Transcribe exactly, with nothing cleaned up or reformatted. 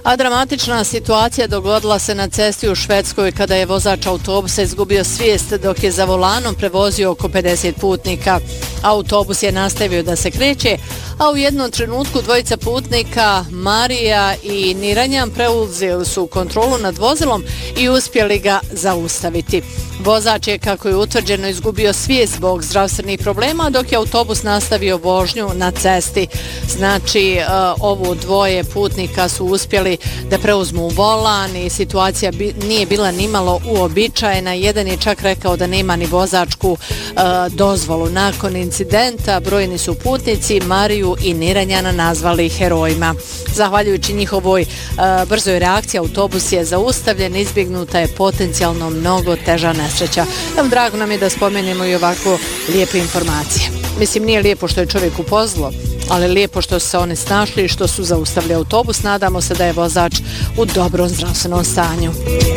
A dramatična situacija dogodila se na cesti u Švedskoj kada je vozač autobusa izgubio svijest dok je za volanom prevozio oko pedeset putnika. Autobus je nastavio da se kreće, a u jednom trenutku dvojica putnika, Marija i Niranjan, preuzeli su kontrolu nad vozilom i uspjeli ga zaustaviti. Vozač je, kako je utvrđeno, izgubio svijest zbog zdravstvenih problema, dok je autobus nastavio vožnju na cesti. Znači, ovo dvoje putnika su uspjeli da preuzmu volan i situacija bi, nije bila nimalo uobičajena. Jedan je čak rekao da nema ni vozačku uh, dozvolu. Nakon incidenta brojni su putnici Mariju i Niranjana nazvali herojima. Zahvaljujući njihovoj uh, brzoj reakciji, autobus je zaustavljen, izbjegnuta je potencijalno mnogo teža nesreća. Evo, drago nam je da spomenemo i ovako lijepe informacije. Mislim, nije lijepo što je čovjek upozlo, ali lijepo što su se oni snašli i što su zaustavili autobus. Nadamo se da je vozač u dobrom zdravstvenom stanju.